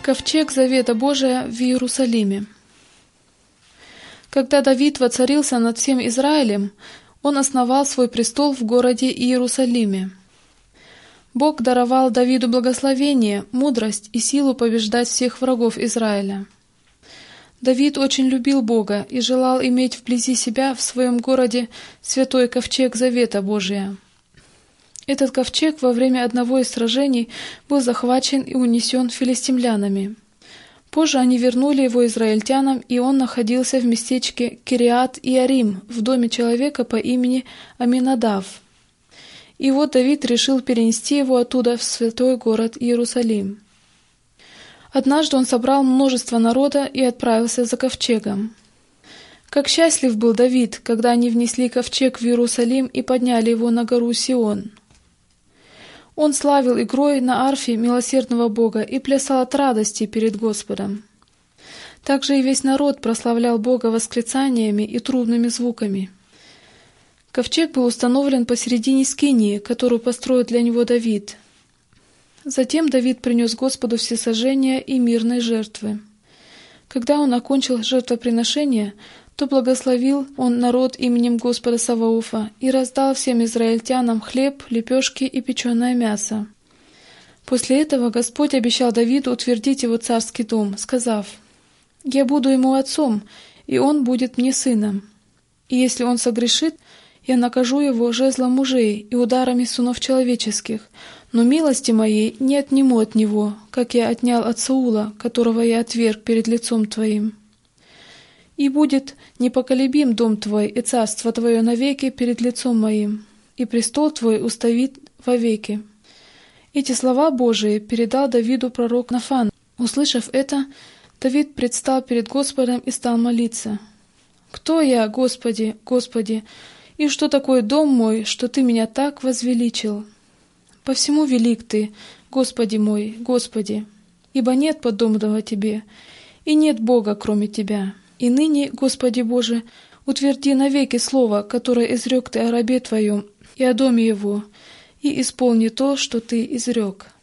Ковчег Завета Божия в Иерусалиме. Когда Давид воцарился над всем Израилем, он основал свой престол в городе Иерусалиме. Бог даровал Давиду благословение, мудрость и силу побеждать всех врагов Израиля. Давид очень любил Бога и желал иметь вблизи себя в своем городе святой ковчег Завета Божия. Этот ковчег во время одного из сражений был захвачен и унесен филистимлянами. Позже они вернули его израильтянам, и он находился в местечке Кириат-Иарим, в доме человека по имени Аминадав. И вот Давид решил перенести его оттуда в святой город Иерусалим. Однажды он собрал множество народа и отправился за ковчегом. Как счастлив был Давид, когда они внесли ковчег в Иерусалим и подняли его на гору Сион. Он славил игрой на арфе милосердного Бога и плясал от радости перед Господом. Также и весь народ прославлял Бога восклицаниями и трубными звуками. Ковчег был установлен посередине скинии, которую построил для него Давид. Затем Давид принес Господу всесожжения и мирной жертвы. Когда он окончил жертвоприношение, то благословил он народ именем Господа Саваофа и раздал всем израильтянам хлеб, лепешки и печеное мясо. После этого Господь обещал Давиду утвердить его царский дом, сказав: «Я буду ему отцом, и он будет мне сыном. И если он согрешит, я накажу его жезлом мужей и ударами сынов человеческих, но милости моей не отниму от него, как я отнял от Саула, которого я отверг перед лицом твоим. И будет непоколебим дом твой и царство твое навеки перед лицом моим, и престол твой уставит вовеки». Эти слова Божии передал Давиду пророк Нафан. Услышав это, Давид предстал перед Господом и стал молиться: «Кто я, Господи, Господи, и что такое дом мой, что Ты меня так возвеличил? По всему велик Ты, Господи мой, Господи, ибо нет подобного Тебе, и нет Бога, кроме Тебя. И ныне, Господи Боже, утверди навеки слово, которое изрек Ты о рабе Твоем и о доме его, и исполни то, что Ты изрек».